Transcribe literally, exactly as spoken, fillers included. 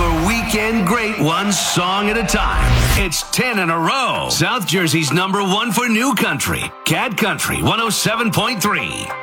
your weekend great one song at a time. It's ten in a row. South Jersey's number one for new country. Cat Country one oh seven point three.